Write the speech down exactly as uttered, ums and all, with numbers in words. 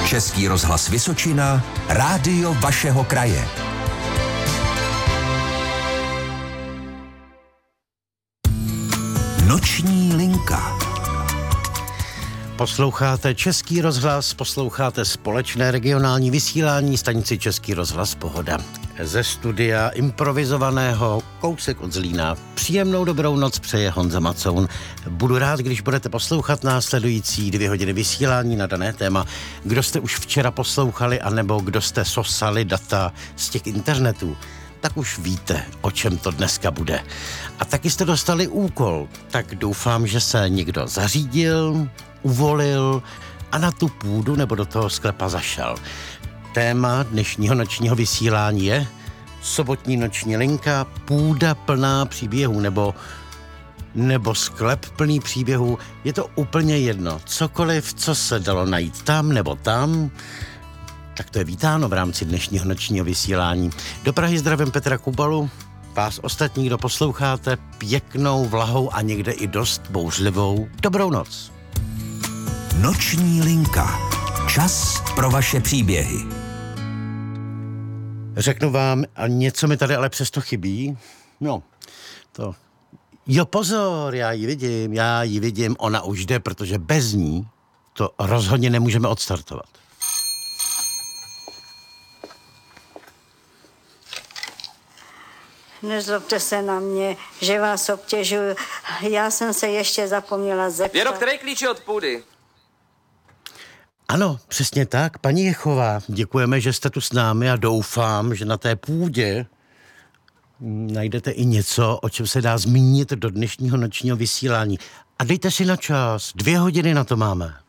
Český rozhlas Vysočina, rádio vašeho kraje. Noční linka. Posloucháte Český rozhlas, posloucháte společné regionální vysílání stanici Český rozhlas Pohoda. Ze studia improvizovaného kousek od Zlína. Příjemnou dobrou noc přeje Honza Macoun. Budu rád, když budete poslouchat následující dvě hodiny vysílání na dané téma. Kdo jste už včera poslouchali, anebo kdo jste sosali data z těch internetů, tak už víte, o čem to dneska bude. A taky jste dostali úkol, tak doufám, že se někdo zařídil, uvolil a na tu půdu nebo do toho sklepa zašel. Téma dnešního nočního vysílání je sobotní noční linka, půda plná příběhů nebo, nebo sklep plný příběhů. Je to úplně jedno. Cokoliv, co se dalo najít tam nebo tam, tak to je vítáno v rámci dnešního nočního vysílání. Do Prahy zdravím Petra Kubalu, vás ostatní, kdo posloucháte, pěknou, vlahou a někde i dost bouřlivou dobrou noc. Noční linka. Čas pro vaše příběhy. Řeknu vám, a něco mi tady ale přesto chybí. No, to... Jo, pozor, já ji vidím, já ji vidím, ona už jde, protože bez ní to rozhodně nemůžeme odstartovat. Nezlobte se na mě, že vás obtěžuju. Já jsem se ještě zapomněla zeptat. Věro, který klíč je od půdy? Ano, přesně tak, paní Jechová, děkujeme, že jste tu s námi a doufám, že na té půdě najdete i něco, o čem se dá zmínit do dnešního nočního vysílání. A dejte si na čas, dvě hodiny na to máme.